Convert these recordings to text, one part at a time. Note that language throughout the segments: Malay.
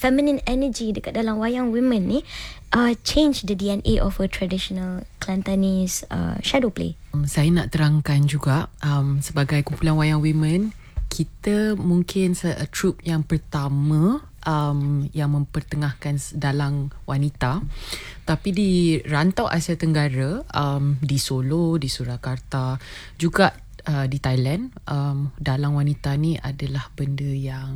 feminine energy dekat dalam wayang women ni change the DNA of a traditional Kelantanese shadow play? Saya nak terangkan juga, sebagai kumpulan wayang women, kita mungkin troupe yang pertama yang mempertengahkan dalang wanita. Tapi di rantau Asia Tenggara, di Solo, di Surakarta, juga di Thailand, dalang wanita ni adalah benda yang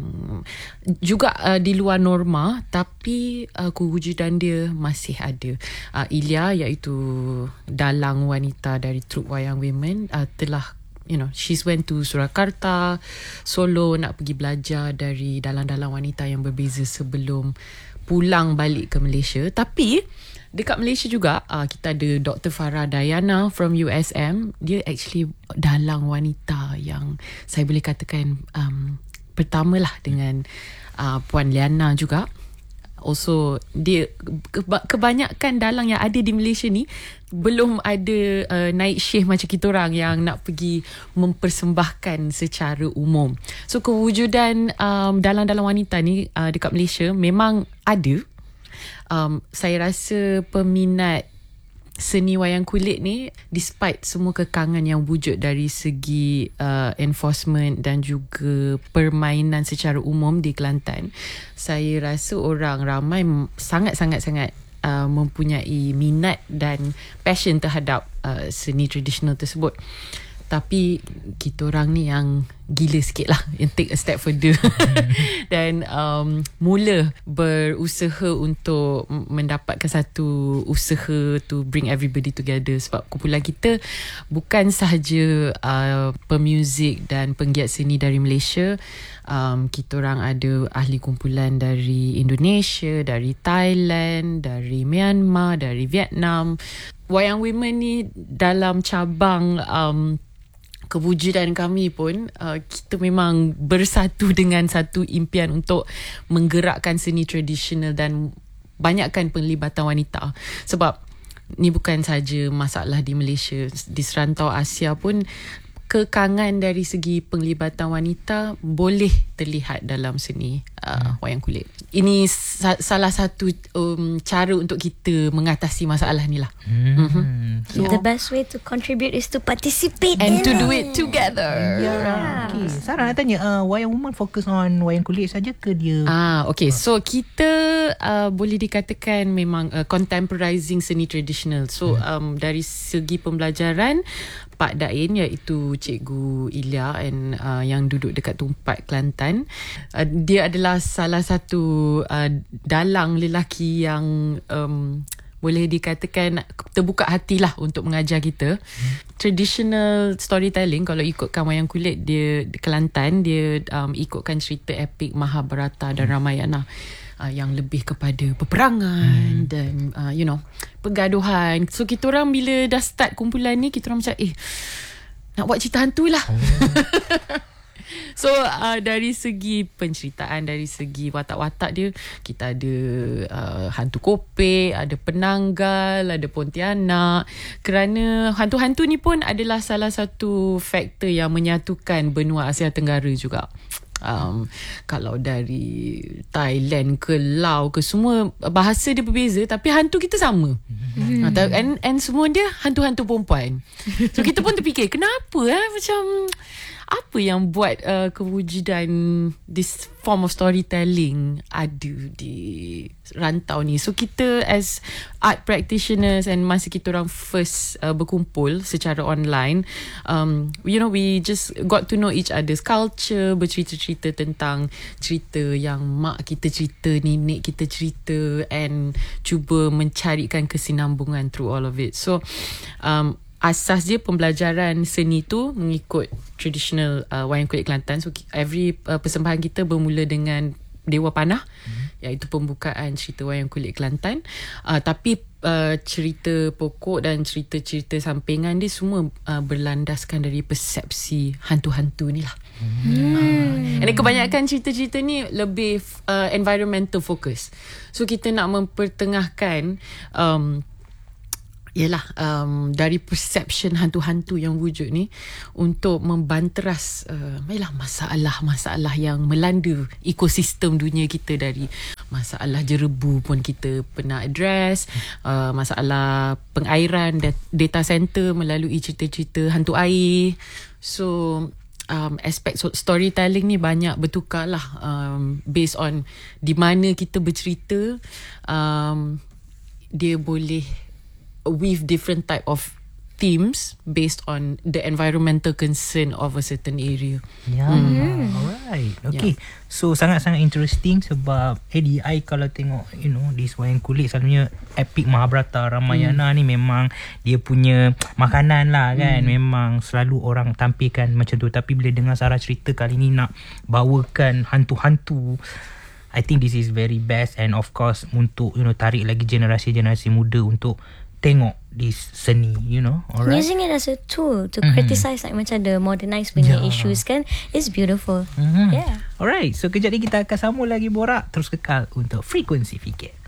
juga di luar norma, tapi kewujudan dia masih ada. Ilya, iaitu dalang wanita dari troupe wayang women, telah she's went to Surakarta, Solo nak pergi belajar dari dalang-dalang wanita yang berbeza sebelum pulang balik ke Malaysia. Tapi dekat Malaysia juga kita ada Dr. Farah Dayana from USM. Dia actually dalang wanita yang saya boleh katakan pertamalah dengan Puan Liana juga. Also, dia kebanyakan dalang yang ada di Malaysia ni belum ada naik syekh macam kita orang yang nak pergi mempersembahkan secara umum. So kewujudan dalang-dalang wanita ni dekat Malaysia memang ada. Saya rasa peminat seni wayang kulit ni, despite semua kekangan yang wujud dari segi enforcement dan juga permainan secara umum di Kelantan, saya rasa orang ramai sangat-sangat mempunyai minat dan passion terhadap seni tradisional tersebut. Tapi kita orang ni yang gila sikit lah, yang take a step further dan mula berusaha untuk mendapatkan satu usaha to bring everybody together. Sebab kumpulan kita bukan sahaja pemuzik dan penggiat seni dari Malaysia. Kita orang ada ahli kumpulan dari Indonesia, dari Thailand, dari Myanmar, dari Vietnam. Wayang women ni dalam cabang kewujudan kami pun, kita memang bersatu dengan satu impian untuk menggerakkan seni tradisional dan banyakkan penglibatan wanita. Sebab ni bukan saja masalah di Malaysia, di serantau Asia pun kekangan dari segi penglibatan wanita boleh terlihat dalam seni wayang kulit. Ini salah satu cara untuk kita mengatasi masalah ni lah. So, the best way to contribute is to participate and to do it together. Okay. Sarah nak tanya, wayang woman fokus on wayang kulit saja ke dia? Okay, so kita boleh dikatakan memang contemporizing seni tradisional. So dari segi pembelajaran, Pak Dain, iaitu Cikgu Ilya and yang duduk dekat Tumpat Kelantan, dia adalah salah satu dalang lelaki yang boleh dikatakan terbuka hatilah untuk mengajar kita. Traditional storytelling, kalau ikutkan wayang kulit dia di Kelantan, dia ikutkan cerita epik Mahabharata dan Ramayana. Yang lebih kepada peperangan dan pergaduhan. So kita orang bila dah start kumpulan ni, kita orang macam nak buat cerita hantu lah. So dari segi penceritaan, dari segi watak-watak dia, kita ada hantu kopek, ada penanggal, ada pontianak. Kerana hantu-hantu ni pun adalah salah satu faktor yang menyatukan benua Asia Tenggara juga. Kalau dari Thailand ke Laos ke, semua bahasa dia berbeza tapi hantu kita sama. And semua dia hantu-hantu perempuan. So kita pun terfikir, kenapa macam apa yang buat kewujudan this form of storytelling ada di rantau ni. So kita as art practitioners, and masa kita orang first berkumpul secara online, we just got to know each other's culture, bercerita-cerita tentang cerita yang mak kita cerita, nenek kita cerita, and cuba mencarikan kesinambungan through all of it. So asas dia pembelajaran seni tu mengikut traditional wayang kulit Kelantan. So every persembahan kita bermula dengan Dewa Panah, iaitu pembukaan cerita wayang kulit Kelantan. Tapi cerita pokok dan cerita-cerita sampingan dia semua berlandaskan dari persepsi hantu-hantu ni lah. And kebanyakan cerita-cerita ni lebih environmental focus. So kita nak mempertengahkan dari perception hantu-hantu yang wujud ni untuk membanteras masalah-masalah yang melanda ekosistem dunia kita, dari masalah jerebu pun kita pernah address, masalah pengairan data center melalui cerita-cerita hantu air. So aspek storytelling ni banyak bertukar lah, based on di mana kita bercerita. Dia boleh weave different type of themes based on the environmental concern of a certain area. Alright. Okay. So sangat-sangat interesting sebab I kalau tengok this wayang kulit, selalunya epic Mahabharata, Ramayana ni memang dia punya makanan lah kan. Memang selalu orang tampilkan macam tu. Tapi bila dengar Sarah cerita kali ni nak bawakan hantu-hantu, I think this is very best, and of course untuk tarik lagi generasi-generasi muda untuk tengok this seni, alright. Using it as a tool to criticize like macam the modernized punya issues kan, is beautiful. Yeah. Alright, so kejap ni kita akan sambung lagi borak. Terus kekal untuk Frekuensi Fikir.